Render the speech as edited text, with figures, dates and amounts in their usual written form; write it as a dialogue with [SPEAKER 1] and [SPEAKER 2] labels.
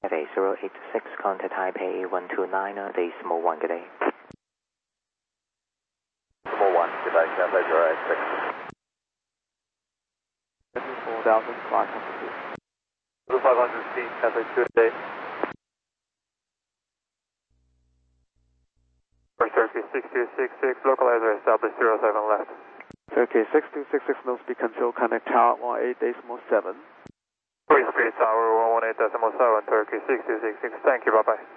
[SPEAKER 1] 086, contact Taipei 129.1, good day.
[SPEAKER 2] 1, good day, Cathay 086.
[SPEAKER 3] 4,500
[SPEAKER 2] 500 feet, Cathay 2 day. For Turkey 6266, localizer established 07 left.
[SPEAKER 3] Turkey 6266, no speed control, connect tower 18.7.
[SPEAKER 2] Free Street Tower 118.7, Turkey 6266, thank you, bye bye.